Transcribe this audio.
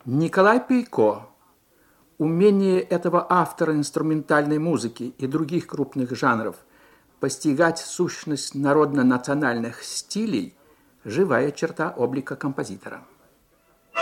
Николай Пейко. Умение этого автора инструментальной музыки и других крупных жанров постигать сущность народно-национальных стилей – живая черта облика композитора.